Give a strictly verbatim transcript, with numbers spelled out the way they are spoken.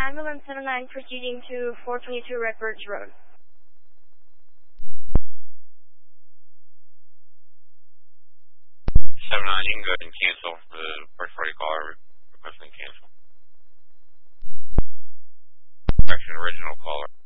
ambulance seven nine proceeding to four twenty-two Redbirds Road. seven nine, you can go ahead and cancel the first party caller requesting cancel. Correction, original caller.